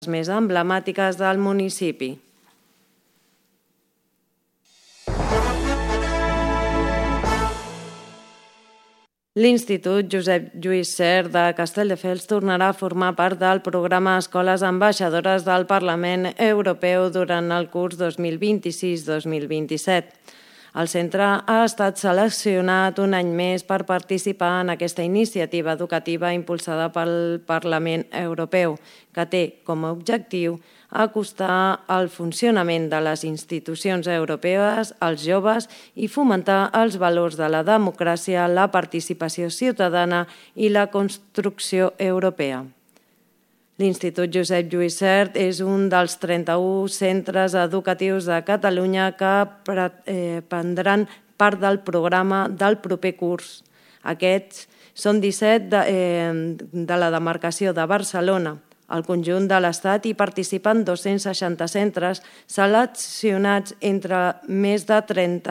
més emblemàtiques del municipi. L'Institut Josep Lluís Sert de Castelldefels tornarà a formar part del programa Escoles Ambaixadores del Parlament Europeu durant el curs 2026-2027. El centre ha estat seleccionat un any més per participar en aquesta iniciativa educativa impulsada pel Parlament Europeu, que té com a objectiu acostar el funcionament de les institucions europees als joves i fomentar els valors de la democràcia, la participació ciutadana i la construcció europea. L'Institut Josep Lluís Sert és un dels 31 centres educatius de Catalunya que prendran part del programa del proper curs. Aquests són 17 de la demarcació de Barcelona. Al conjunt de l'Estat hi participen 260 centres seleccionats entre més de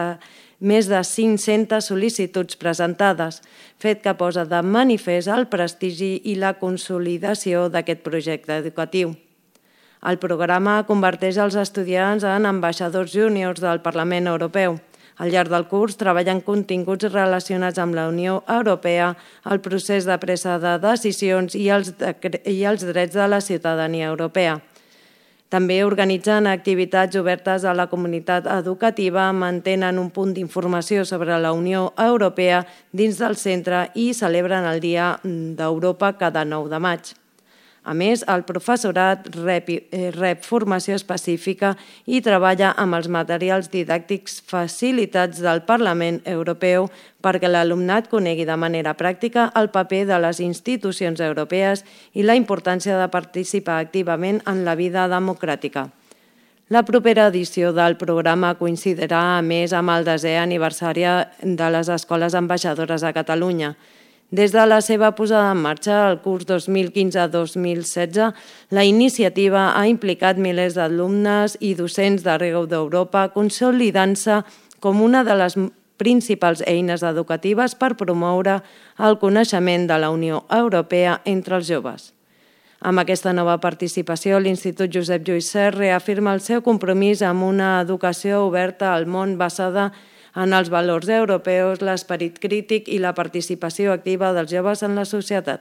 500 sol·licituds presentades, fet que posa de manifest el prestigi i la consolidació d'aquest projecte educatiu. El programa converteix els estudiants en ambaixadors júniors del Parlament Europeu. Al llarg del curs treballen continguts relacionats amb la Unió Europea, el procés de presa de decisions i els drets de la ciutadania europea. També organitzen activitats obertes a la comunitat educativa, mantenen un punt d'informació sobre la Unió Europea dins del centre i celebren el Dia d'Europa cada 9 de maig. A més, el professorat rep formació específica i treballa amb els materials didàctics facilitats del Parlament Europeu perquè l'alumnat conegui de manera pràctica el paper de les institucions europees i la importància de participar activament en la vida democràtica. La propera edició del programa coincidirà, a més, amb el 10è aniversari de les Escoles Ambaixadores de Catalunya. Des de la seva posada en marxa, el curs 2015-2016, la iniciativa ha implicat milers d'alumnes i docents d'arreu d'Europa, consolidant-se com una de les principals eines educatives per promoure el coneixement de la Unió Europea entre els joves. Amb aquesta nova participació, l'Institut Josep Lluís Sert reafirma el seu compromís amb una educació oberta al món basada en els valors europeus, l'esperit crític i la participació activa dels joves en la societat.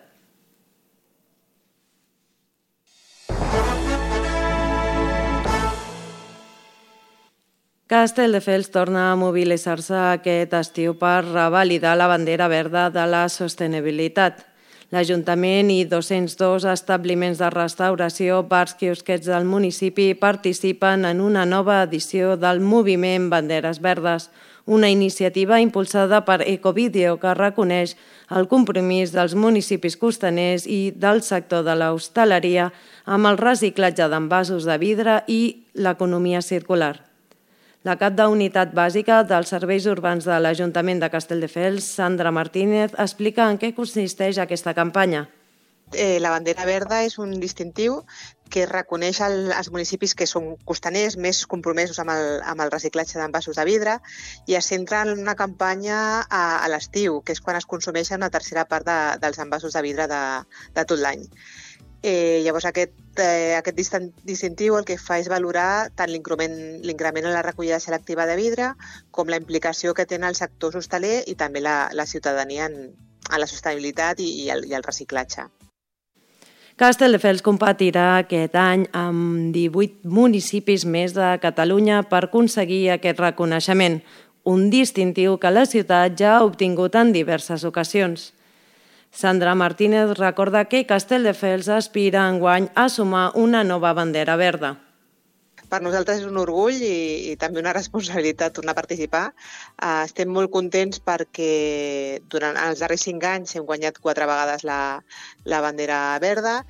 Castelldefels torna a mobilitzar-se aquest estiu per revalidar la bandera verda de la sostenibilitat. L'Ajuntament i 202 establiments de restauració, bars, quiosquets del municipi participen en una nova edició del moviment Banderes Verdes, una iniciativa impulsada per Ecovideo que reconeix el compromís dels municipis costaners i del sector de l'hostaleria amb el reciclatge d'envasos de vidre i l'economia circular. La cap d'unitat bàsica dels serveis urbans de l'Ajuntament de Castelldefels, Sandra Martínez, explica en què consisteix aquesta campanya. La bandera verda és un distintiu que reconeix els municipis que són costaners, més compromesos amb el reciclatge d'envasos de vidre i es centra en una campanya a l'estiu, que és quan es consumeixen una tercera part dels envasos de vidre de tot l'any. Llavors aquest distintiu el que fa és valorar tant l'increment en la recollida selectiva de vidre com la implicació que té en el sector hostaler i també la ciutadania en la sostenibilitat i el reciclatge. Castelldefels competirà aquest any amb 18 municipis més de Catalunya per aconseguir aquest reconeixement, un distintiu que la ciutat ja ha obtingut en diverses ocasions. Sandra Martínez recorda que Castelldefels aspira enguany a sumar una nova bandera verda. Per nosaltres és un orgull i també una responsabilitat tornar a participar. Estem molt contents perquè durant els darrers 5 anys hem guanyat 4 vegades la bandera verda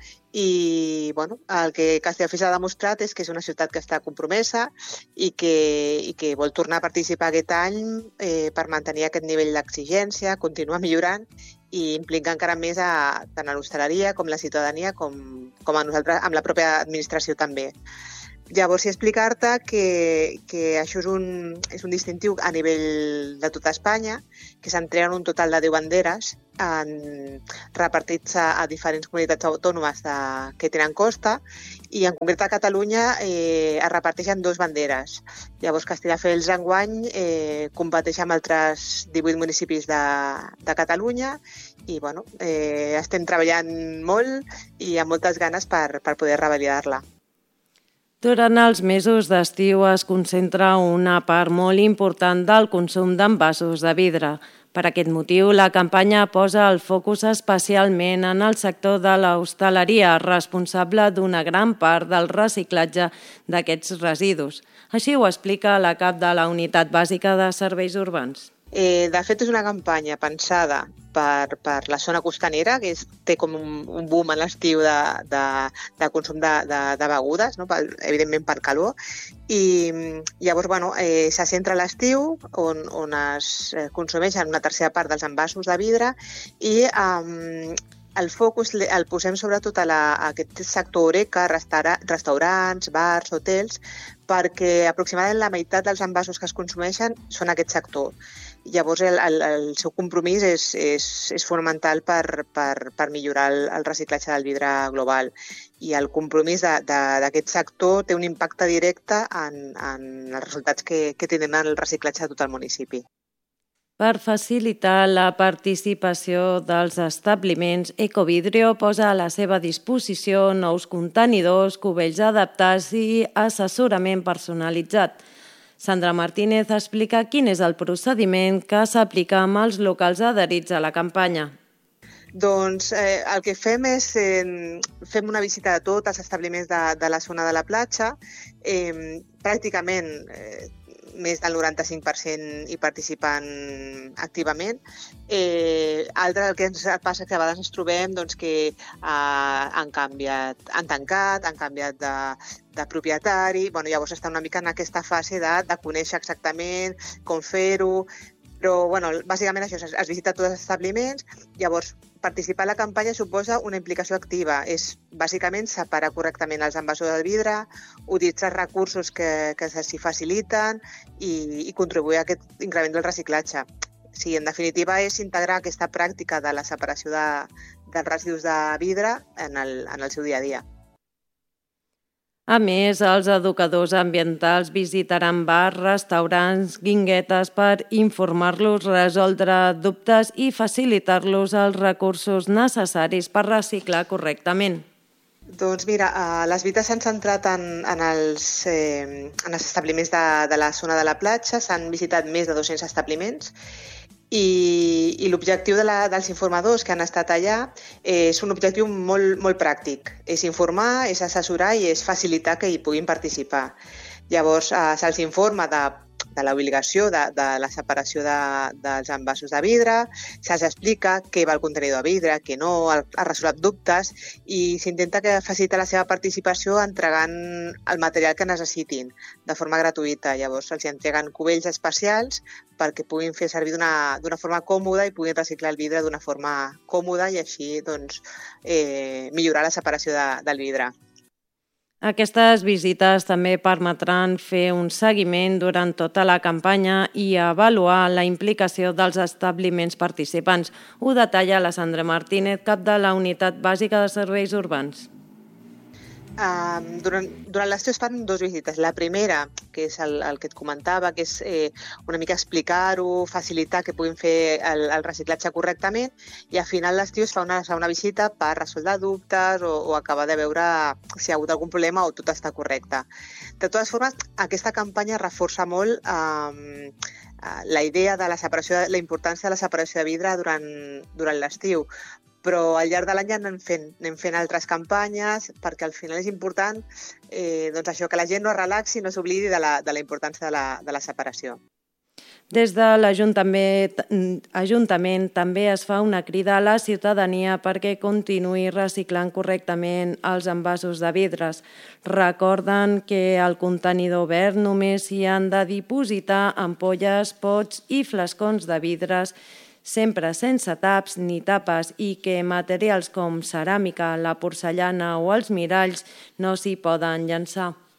i el que Castelldefels ha demostrat és que és una ciutat que està compromesa i que vol tornar a participar aquest any per mantenir aquest nivell d'exigència, continuar millorant i implicar encara més tant a l'hostaleria com la ciutadania com a nosaltres, amb la pròpia administració també. Llavors, explicar-te que això és un distintiu a nivell de tota Espanya, que s'entreguen un total de 10 banderes repartits a diferents comunitats autònomes que tenen costa i en concret a Catalunya es reparteixen 2 banderes. Llavors Castelldefels enguany competeix amb altres 18 municipis de Catalunya i estem treballant molt i amb moltes ganes per poder revalidar-la. Durant els mesos d'estiu es concentra una part molt important del consum d'envasos de vidre. Per aquest motiu, la campanya posa el focus especialment en el sector de l'hostaleria, responsable d'una gran part del reciclatge d'aquests residus. Així ho explica la cap de la Unitat Bàsica de Serveis Urbans. De fet, és una campanya pensada per la zona costanera, que té com un boom a l'estiu de consum de begudes, no? Evidentment per calor, i llavors se centra a l'estiu on es consumeixen una tercera part dels envasos de vidre i el focus el posem sobretot a aquest sector horeca, restaurants, bars, hotels, perquè aproximadament la meitat dels envasos que es consumeixen són aquest sector. Llavors el seu compromís és fonamental per millorar el reciclatge del vidre global i el compromís d'aquest sector té un impacte directe en els resultats que tenen en el reciclatge de tot el municipi. Per facilitar la participació dels establiments, Ecovidrio posa a la seva disposició nous contenidors, cubells adaptats i assessorament personalitzat. Sandra Martínez explica quin és el procediment que s'aplica amb els locals adherits a la campanya. Doncs el que fem és fem una visita de tots els establiments de la zona de la platja. Pràcticament més del 95% hi participen activament. El que ens passa que a vegades ens trobem que han tancat, han canviat de propietari. Llavors està una mica en aquesta fase de conèixer exactament com fer-ho. Però, bàsicament això, es visita tots els establiments. Llavors, participar en la campanya suposa una implicació activa. És, bàsicament, separar correctament els envasos de vidre, utilitzar recursos que s'hi faciliten i contribuir a aquest increment del reciclatge. Sí, en definitiva, és integrar aquesta pràctica de la separació dels residus de vidre en el seu dia a dia. A més, els educadors ambientals visitaran bars, restaurants, guinguetes per informar-los, resoldre dubtes i facilitar-los els recursos necessaris per reciclar correctament. Doncs mira, les visites s'han centrat en els establiments de la zona de la platja, s'han visitat més de 200 establiments i l'objectiu dels informadors que han estat allà és un objectiu molt, molt pràctic. És informar, és assessorar i és facilitar que hi puguin participar. Llavors, se'ls informa de l'obligació de la separació dels envasos de vidre, se'ls explica què va el contenidor de vidre, què no, ha resolt dubtes i s'intenta facilitar la seva participació entregant el material que necessitin de forma gratuïta. Llavors se'ls entreguen cubells especials perquè puguin fer servir d'una forma còmoda i puguin reciclar el vidre d'una forma còmoda i així millorar la separació del vidre. Aquestes visites també permetran fer un seguiment durant tota la campanya i avaluar la implicació dels establiments participants. Ho detalla la Sandra Martínez, cap de la Unitat Bàsica de Serveis Urbans. Durant l'estiu es fan 2 visites. La primera, que és el que et comentava, que és una mica explicar-ho, facilitar que puguin fer el reciclatge correctament, i al final l'estiu es fa una segona visita per resoldre dubtes o acabar de veure si hi ha hagut algun problema o tot està correcte. De totes formes, aquesta campanya reforça molt la idea de la importància de la separació de vidre durant l'estiu. Però al llarg de l'any anem fent altres campanyes perquè al final és important això, que la gent no es relaxi, no s'oblidi de la importància de la separació. Des de l'Ajuntament també es fa una crida a la ciutadania perquè continuï reciclant correctament els envasos de vidres. Recorden que al contenidor verd només s'hi han de dipositar ampolles, pots i flascons de vidres sempre sense taps ni tapes i que materials com ceràmica, la porcellana o els miralls no s'hi poden llançar.